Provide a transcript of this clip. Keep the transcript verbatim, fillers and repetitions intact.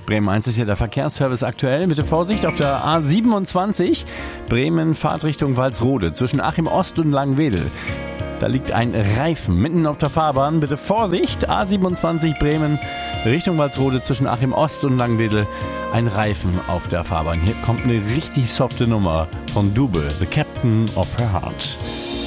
Bremen eins ist ja der Verkehrsservice aktuell. Bitte Vorsicht auf der A siebenundzwanzig, Bremen Fahrtrichtung Walsrode zwischen Achim Ost und Langwedel. Da liegt ein Reifen mitten auf der Fahrbahn. Bitte Vorsicht, A siebenundzwanzig Bremen Richtung Walsrode zwischen Achim Ost und Langwedel. Ein Reifen auf der Fahrbahn. Hier kommt eine richtig softe Nummer von Dube, The Captain of Her Heart.